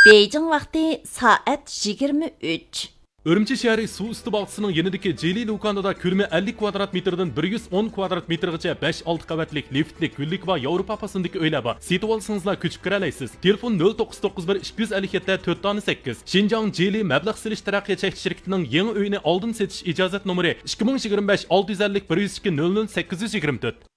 Beijing vaqti soat 23. Urumchi shahri suv usti bog'chisining yanidagi Jeli do'konida ko'lami 50 kvadrat metrdan 110 kvadrat metrgacha 5-6 qavatlik liftlik, gullik va Yevropa pasındagi uylar bor. Setib olsangizlar ko'chib kira olasiz. Telefon 0991 257 408. Xinjiang Jeli mablag' silish taraqqiyot chekish shirkatining yangi uyini oldin setish ijozat nomeri 2025 650 102 00 824.